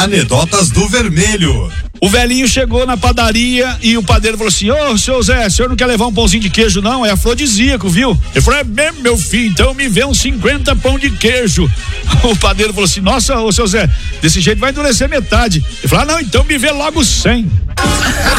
Anedotas do Vermelho. O velhinho chegou na padaria e o padeiro falou assim: ô, seu Zé, o senhor não quer levar um pãozinho de queijo não? É afrodisíaco, viu? Ele falou: é mesmo, meu filho, então me vê uns 50 pão de queijo. O padeiro falou assim: nossa, ô, seu Zé, desse jeito vai endurecer metade. Ele falou: ah, não, então me vê logo 100.